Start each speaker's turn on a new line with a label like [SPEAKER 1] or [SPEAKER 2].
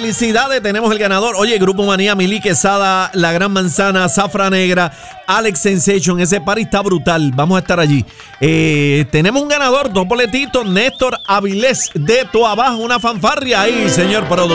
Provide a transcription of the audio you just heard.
[SPEAKER 1] felicidades, tenemos el ganador. Oye, Grupo Manía, Mili Quesada, La Gran Manzana, Zafra Negra, Alex Sensation, ese party está brutal, vamos a estar allí. Tenemos un ganador, 2 boletitos, Néstor Avilés de Toabajo, una fanfarria ahí, señor productor.